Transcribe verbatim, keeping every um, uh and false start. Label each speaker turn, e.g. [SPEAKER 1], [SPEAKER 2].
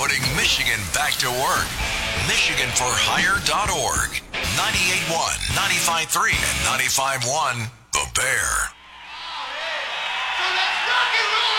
[SPEAKER 1] putting Michigan back to work. Michigan for Hire dot org. ninety-eight point one, ninety-five point three, and ninety-five point one, The Bear.
[SPEAKER 2] So let's rock and roll!